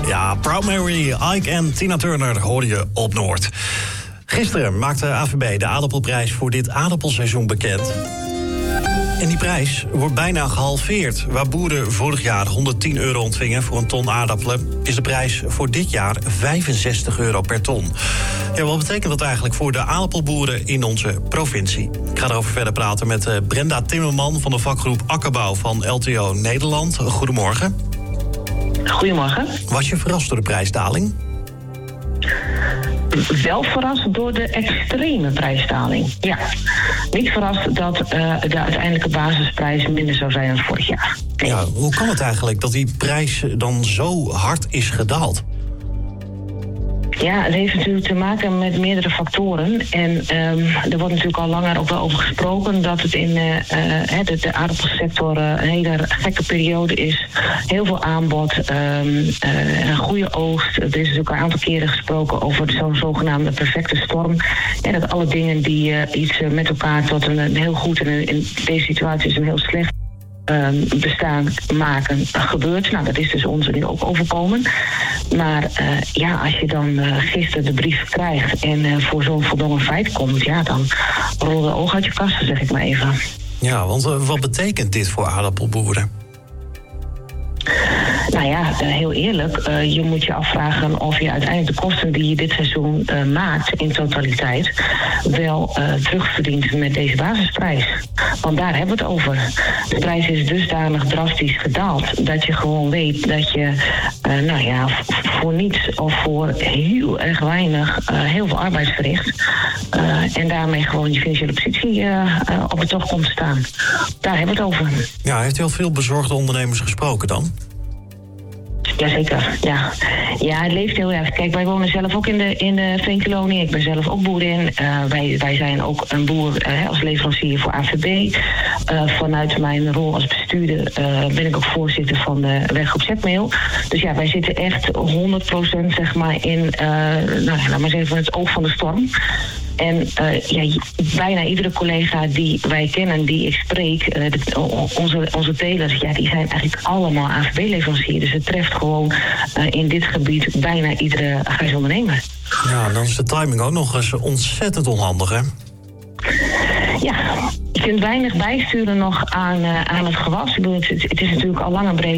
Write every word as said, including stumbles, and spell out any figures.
Ja, Proud Mary, Ike en Tina Turner hoorde je op Noord. Gisteren maakte A V B de aardappelprijs voor dit aardappelseizoen bekend. En die prijs wordt bijna gehalveerd. Waar boeren vorig jaar honderdtien euro ontvingen voor een ton aardappelen, is de prijs voor dit jaar vijfenzestig euro per ton. Ja, wat betekent dat eigenlijk voor de aardappelboeren in onze provincie? Ik ga erover verder praten met Brenda Timmerman van de vakgroep Akkerbouw van L T O Nederland. Goedemorgen. Goedemorgen. Was je verrast door de prijsdaling? Wel verrast door de extreme prijsdaling. Ja, niet verrast dat uh, de uiteindelijke basisprijs minder zou zijn dan vorig jaar. Nee. Ja, hoe kan het eigenlijk dat die prijs dan zo hard is gedaald? Ja, het heeft natuurlijk te maken met meerdere factoren. En um, er wordt natuurlijk al langer ook wel over gesproken dat het in uh, uh, de, de aardappelsector uh, een hele gekke periode is. Heel veel aanbod, um, uh, een goede oogst. Er is natuurlijk een aantal keren gesproken over zo'n zogenaamde perfecte storm. En dat alle dingen die uh, iets uh, met elkaar tot een, een heel goed en in deze situatie is een heel slecht Um, bestaan maken gebeurt. Nou, dat is dus ons nu ook overkomen. Maar uh, ja, als je dan uh, gisteren de brief krijgt en uh, voor zo'n voldongen feit komt, ja, dan rol de oog uit je kasten, zeg ik maar even. Ja, want uh, wat betekent dit voor aardappelboeren? Nou ja, heel eerlijk, uh, je moet je afvragen of je uiteindelijk de kosten die je dit seizoen uh, maakt in totaliteit wel uh, terugverdient met deze basisprijs. Want daar hebben we het over. De prijs is dusdanig drastisch gedaald dat je gewoon weet dat je, uh, nou ja, voor niets of voor heel erg weinig uh, heel veel arbeid verricht. Uh, en daarmee gewoon je financiële positie uh, uh, op het tocht komt te staan. Daar hebben we het over. Ja, heeft u al veel bezorgde ondernemers gesproken dan? Jazeker, ja. Ja, het leeft heel erg. Kijk, wij wonen zelf ook in de, in de Veenkolonie. Ik ben zelf ook boerin. Uh, wij, wij zijn ook een boer uh, als leverancier voor A V B. Uh, vanuit mijn rol als bestuurder uh, ben ik ook voorzitter van de werkgroep Zetmeel. Dus ja, wij zitten echt honderd procent zeg maar in, uh, nou, laat maar zeggen, van het oog van de storm. En uh, ja, bijna iedere collega die wij kennen, die ik spreek, uh, de, onze, onze telers, ja, die zijn eigenlijk allemaal A V B-leverancier. Dus het treft gewoon uh, in dit gebied bijna iedere grijsondernemer. Ja, dan is de timing ook nog eens ontzettend onhandig, hè? Ja, je kunt weinig bijsturen nog aan, uh, aan het gewas. Ik bedoel, het, het is natuurlijk al lang en breed